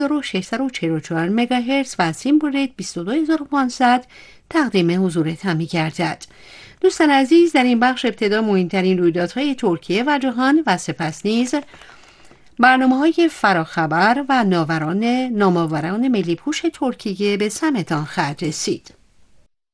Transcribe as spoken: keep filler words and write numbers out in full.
و ششصد و چهل و چهار مگاهرتز و سیمبل ریت بیست و دو هزار و پانصد تقدیم حضورتان می‌گردد. دوستان عزیز، در این بخش ابتدا مهمترین رویدادهای ترکیه و جهان و سپس نیز برنامه‌های فراخبر و ناوران نامآوران ملی پوش ترکیه به سمتان خواهد رسید.